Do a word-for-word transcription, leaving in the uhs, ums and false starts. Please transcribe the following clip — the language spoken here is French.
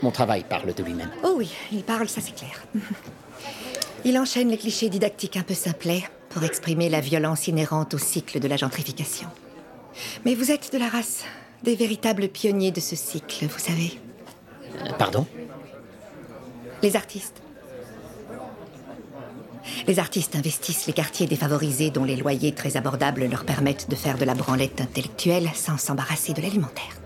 Mon travail parle de lui-même. Oh oui, il parle, ça c'est clair. Il enchaîne les clichés didactiques un peu simplets pour exprimer la violence inhérente au cycle de la gentrification. Mais vous êtes de la race des véritables pionniers de ce cycle, vous savez. Euh, pardon ? Les artistes. Les artistes investissent les quartiers défavorisés dont les loyers très abordables leur permettent de faire de la branlette intellectuelle sans s'embarrasser de l'alimentaire.